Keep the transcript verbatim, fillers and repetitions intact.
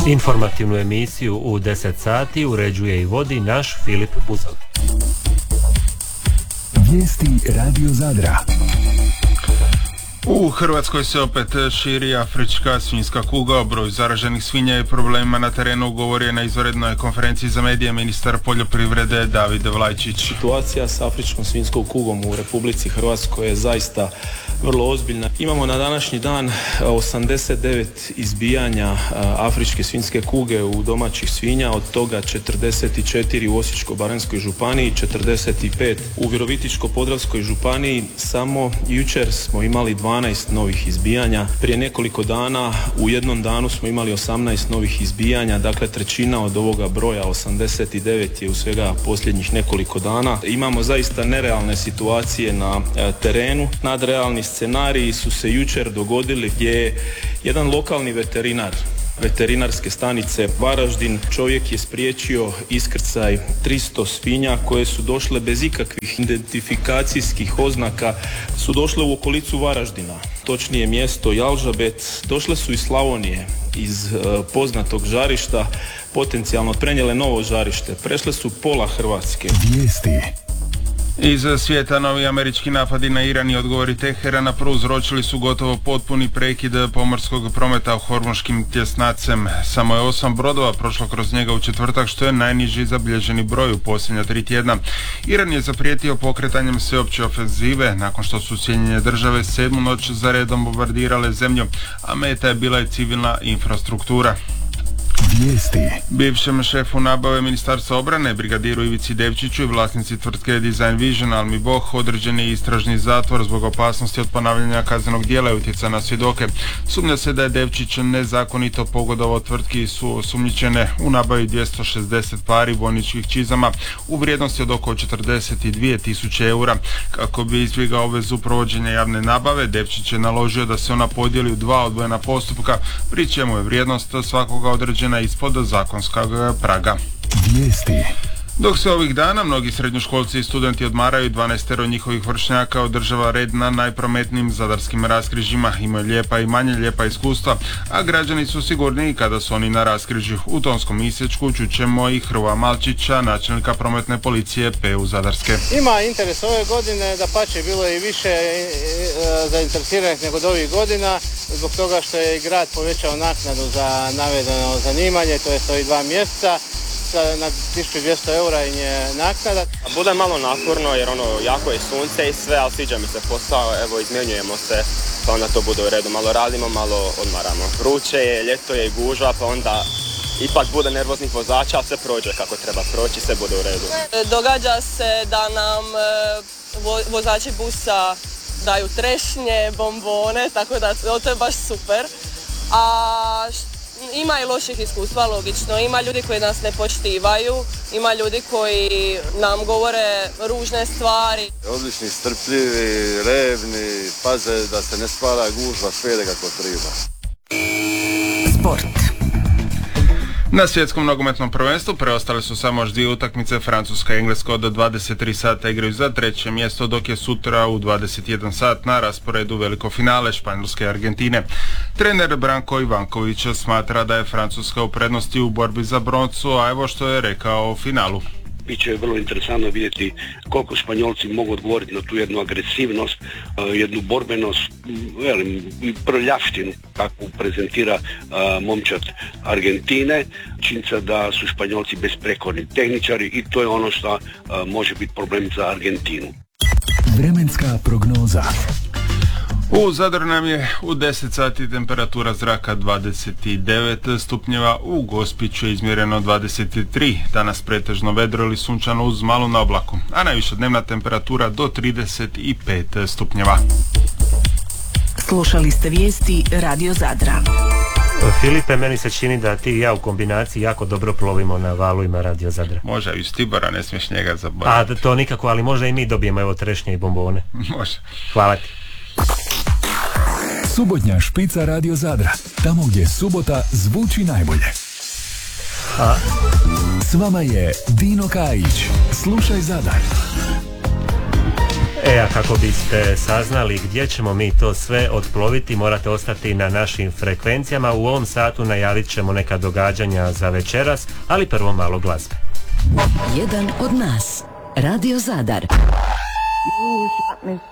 Informativnu emisiju u deset sati uređuje i vodi naš Filip Buzak. Vijesti Radio Zadra. U Hrvatskoj se opet širi afrička svinjska kuga. O broju zaraženih svinja i problemima na terenu govorio je na izvanrednoj konferenciji za medije ministar poljoprivrede David Vlajčić. Situacija s afričkom svinjskom kugom u Republici Hrvatskoj je zaista vrlo ozbiljna. Imamo na današnji dan osamdeset devet izbijanja afričke svinjske kuge u domaćih svinja, od toga četrdeset četiri u Osječko-baranjskoj županiji, četrdeset pet u Virovitičko-podravskoj županiji. Samo jučer smo imali dvanaest novih izbijanja. Prije nekoliko dana u jednom danu smo imali osamnaest novih izbijanja, dakle trećina od ovoga broja osamdeset devet je u svega posljednjih nekoliko dana. Imamo zaista nerealne situacije na terenu. Nadrealni scenariji su se jučer dogodili gdje je jedan lokalni veterinar veterinarske stanice Varaždin, čovjek je spriječio iskrcaj tristo svinja koje su došle bez ikakvih identifikacijskih oznaka, su došle u okolicu Varaždina, točnije mjesto Jalžabet. Došle su iz Slavonije, iz uh, poznatog žarišta, potencijalno prenijele novo žarište. Prešle su pola Hrvatske. Vijesti. Iz svijeta novi američki napadi na Iran i odgovori Teherana prouzročili su gotovo potpuni prekid pomorskog prometa u hormuškim tjesnacem. Samo je osam brodova prošlo kroz njega u četvrtak, što je najniži zabilježeni broj u posljednja tri tjedna. Iran je zaprijetio pokretanjem sveopće ofenzive nakon što su Sjedinjene države sedmu noć za redom bombardirale zemlju, a meta je bila i civilna infrastruktura. Vijesti. Bivšem šefu nabave Ministarstva obrane, brigadiru Ivici Devčiću i vlasnici tvrtke Design Vision Almi Boh određen je istražni zatvor zbog opasnosti od ponavljanja kaznenog djela i utjecaja na svjedoke. Sumnja se da je Devčić nezakonito pogodovao tvrtki su osumnjičene u nabavi dvjesto šezdeset pari vojničkih čizama u vrijednosti od oko četrdeset dvije tisuće eura. Kako bi izbjegao obvezu provođenja javne nabave, Devčić je naložio da se ona podijeli u dva odvojena postupka, pri čemu je vrijednost svakoga određena ispod zakonskog praga. Vijesti. Dok se ovih dana mnogi srednjoškolci i studenti odmaraju, dvanaestero njihovih vršnjaka održava red na najprometnijim zadarskim raskrižjima. Imaju lijepa i manje lijepa iskustva, a građani su sigurniji kada su oni na raskrižju. U tonskom isječku čućemo i Hrvoja Malčića, načelnika prometne policije P U Zadarske. Ima interes ove godine, da pače bilo je i više e, e, zainteresiranih nego od ovih godina, zbog toga što je i grad povećao naknadu za navedeno zanimanje, to je to i dva mjeseca. Na tisuću dvjesto eura im je naknada. Bude malo naporno jer ono jako je sunce i sve, ali sviđa mi se posao, evo izmjenjujemo se, pa onda to bude u redu. Malo radimo, malo odmaramo. Vruće je, ljeto je i gužva, pa onda ipak bude nervoznih vozača, ali sve prođe kako treba proći, sve bude u redu. Događa se da nam vozači busa daju trešnje, bombone, tako da to je baš super. A ima i loših iskustva, logično. Ima ljudi koji nas ne poštivaju, ima ljudi koji nam govore ružne stvari. Odlični, strpljivi, revni, paze da se ne stvara gužva, sve ide kako treba. Sport. Na svjetskom nogometnom prvenstvu preostale su samo još dvije utakmice. Francuska i Engleska od dvadeset tri sata igraju za treće mjesto, dok je sutra u dvadeset jedan sat na rasporedu veliko finale Španjolske i Argentine. Trener Branko Ivanković smatra da je Francuska u prednosti u borbi za broncu, a evo što je rekao o finalu. Biće vrlo interesantno vidjeti koliko Španjolci mogu odgovoriti na tu jednu agresivnost, jednu borbenost, velim, prljavštinu kakvu prezentira momčad Argentine. Činjenica da su Španjolci besprekorni tehničari i to je ono što može biti problem za Argentinu. Vremenska prognoza. U Zadru nam je u deset sati temperatura zraka dvadeset devet stupnjeva, u Gospiću je izmjereno dvadeset tri, danas pretežno vedro ili sunčano uz malu na oblaku, a najviša dnevna temperatura do trideset pet stupnjeva. Slušali ste vijesti Radio Zadra. Filipe, meni se čini da ti i ja u kombinaciji jako dobro plovimo na valujima Radio Zadra. Može, i Stibora, ne smiješ njega zaboraviti. A to nikako, ali možda i mi dobijemo evo trešnje i bombone. Može. Hvala ti. Subotnja špica Radio Zadra, tamo gdje subota zvuči najbolje. A s vama je Dino Kajić. Slušaj Zadar. E, a kako biste saznali gdje ćemo mi to sve otploviti, morate ostati na našim frekvencijama. U ovom satu najavit ćemo neka događanja za večeras, ali prvo malo glazbe. Jedan od nas, Radio Zadar.